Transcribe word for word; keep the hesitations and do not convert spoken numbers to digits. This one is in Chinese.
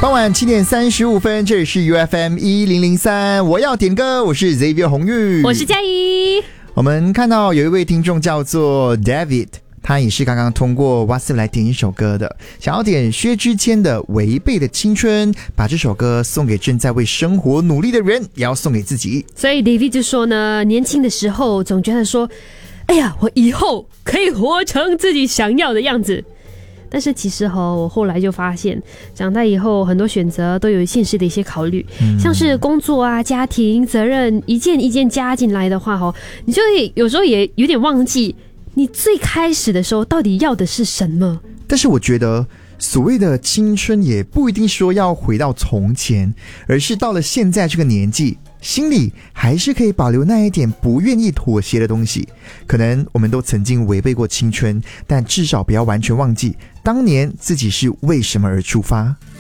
傍晚七点三十五分，这里是 U F M 一零零三，我要点歌，我是 Xavier 红玉， 我是嘉怡。 我们看到有一位听众叫做 David， 他也是刚刚通过 WhatsApp 来点一首歌的，想要点薛之谦的《违背的青春》，把这首歌送给正在为生活努力的人，也要送给自己。 所以 David 就说呢，年轻的时候总觉得说，哎呀，我以后可以活成自己想要的样子。但是其实哈，我后来就发现，长大以后很多选择都有现实的一些考虑，嗯、像是工作啊、家庭责任一件一件加进来的话哈，你就有时候也有点忘记，你最开始的时候到底要的是什么。 但是我觉得，所谓的青春也不一定说要回到从前，而是到了现在这个年纪，心里还是可以保留那一点不愿意妥协的东西。可能我们都曾经违背过青春，但至少不要完全忘记当年自己是为什么而出发。